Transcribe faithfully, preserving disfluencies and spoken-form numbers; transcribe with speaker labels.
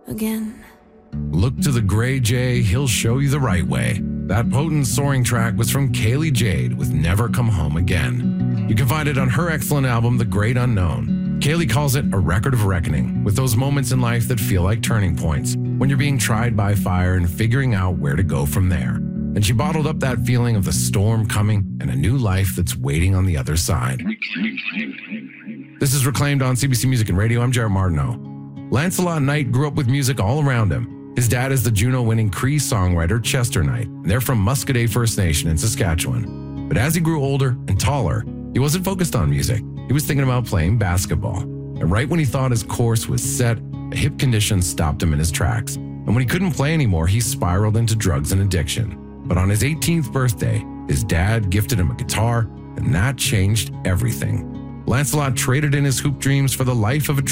Speaker 1: again.
Speaker 2: Look to the Gray Jay, he'll show you the right way. That potent soaring track was from Kaylee Jade with Never Come Home Again. You can find it on her excellent album, The Great Unknown. Kaylee calls it a record of reckoning, with those moments in life that feel like turning points, when you're being tried by fire and figuring out where to go from there. And she bottled up that feeling of the storm coming and a new life that's waiting on the other side. This is Reclaimed on C B C Music and Radio. I'm Jared Martineau. Lancelot Knight grew up with music all around him. His dad is the Juno-winning Cree songwriter Chester Knight, and they're from Muscoday First Nation in Saskatchewan. But as he grew older and taller, he wasn't focused on music. He was thinking about playing basketball. And right when he thought his course was set, a hip condition stopped him in his tracks. And when he couldn't play anymore, he spiraled into drugs and addiction. But on his eighteenth birthday, his dad gifted him a guitar, and that changed everything. Lancelot traded in his hoop dreams for the life of a